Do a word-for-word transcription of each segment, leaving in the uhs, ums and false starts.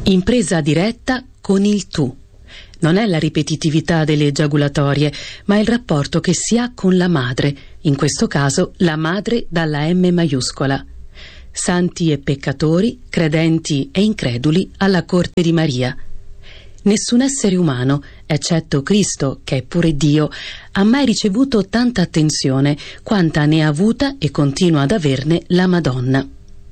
Impresa diretta con il tu. Non è la ripetitività delle egiaculatorie, ma il rapporto che si ha con la madre, in questo caso la madre dalla M maiuscola. Santi e peccatori, credenti e increduli alla corte di Maria. Nessun essere umano, eccetto Cristo, che è pure Dio, ha mai ricevuto tanta attenzione quanta ne ha avuta e continua ad averne la Madonna.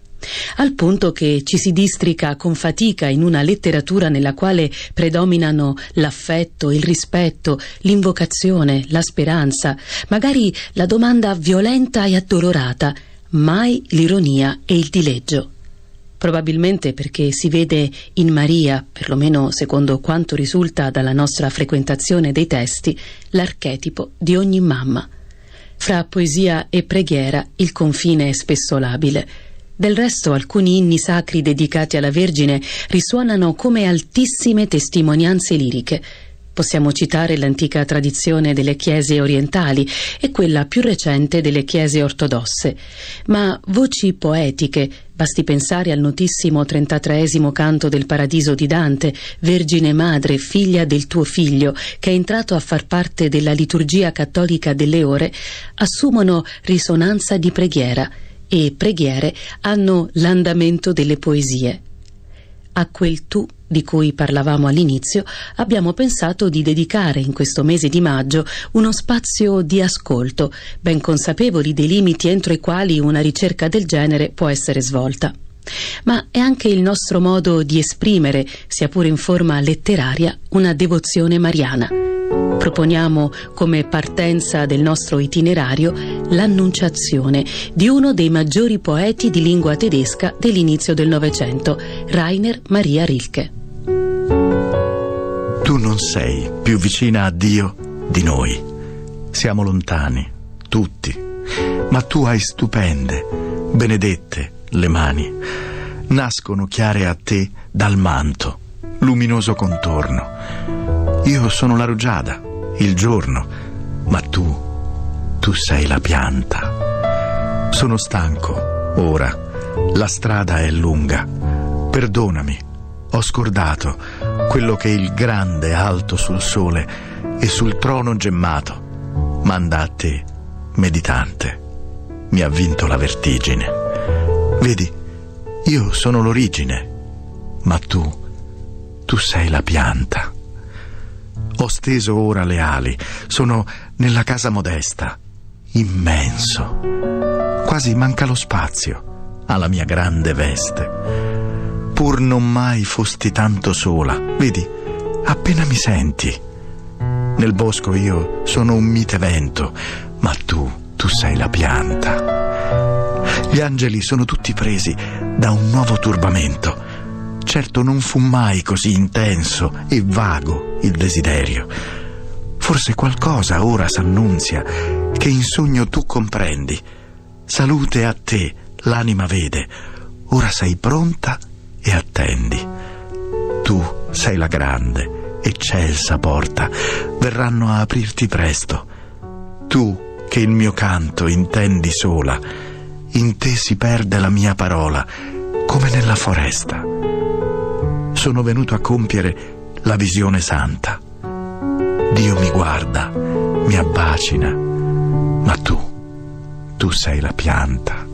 Al punto che ci si districa con fatica in una letteratura nella quale predominano l'affetto, il rispetto, l'invocazione, la speranza, magari la domanda violenta e addolorata, mai l'ironia e il dileggio. Probabilmente perché si vede in Maria, perlomeno secondo quanto risulta dalla nostra frequentazione dei testi, l'archetipo di ogni mamma. Fra poesia e preghiera il confine è spesso labile. Del resto alcuni inni sacri dedicati alla Vergine risuonano come altissime testimonianze liriche. Possiamo citare l'antica tradizione delle chiese orientali e quella più recente delle chiese ortodosse, ma voci poetiche, basti pensare al notissimo trentatreesimo canto del Paradiso di Dante, Vergine Madre, figlia del tuo figlio, che è entrato a far parte della liturgia cattolica delle ore, assumono risonanza di preghiera, e preghiere hanno l'andamento delle poesie. A quel tu di cui parlavamo all'inizio abbiamo pensato di dedicare in questo mese di maggio uno spazio di ascolto, ben consapevoli dei limiti entro i quali una ricerca del genere può essere svolta. Ma è anche il nostro modo di esprimere, sia pure in forma letteraria, una devozione mariana. Proponiamo come partenza del nostro itinerario l'Annunciazione di uno dei maggiori poeti di lingua tedesca dell'inizio del Novecento, Rainer Maria Rilke. Tu non sei più vicina a Dio di noi. Siamo lontani, tutti, ma tu hai stupende, benedette le mani. Nascono chiare a te dal manto, luminoso contorno. Io sono la rugiada, il giorno, ma tu, tu sei la pianta. Sono stanco, ora, la strada è lunga. Perdonami, ho scordato quello che il grande alto sul sole e sul trono gemmato manda a te, meditante. Mi ha vinto la vertigine. Vedi, io sono l'origine, ma tu, tu sei la pianta. Ho steso ora le ali, sono nella casa modesta, immenso. Quasi manca lo spazio alla mia grande veste. Pur non mai fosti tanto sola, vedi, appena mi senti. Nel bosco io sono un mite vento, ma tu, tu sei la pianta. Gli angeli sono tutti presi da un nuovo turbamento. Certo non fu mai così intenso e vago il desiderio. Forse qualcosa ora s'annunzia che in sogno tu comprendi. Salute a te, l'anima vede. Ora sei pronta e attendi. Tu sei la grande, eccelsa porta. Verranno a aprirti presto. Tu che il mio canto intendi sola. In te si perde la mia parola, come nella foresta. Sono venuto a compiere la visione santa. Dio mi guarda, mi abbacina, ma tu, tu sei la pianta.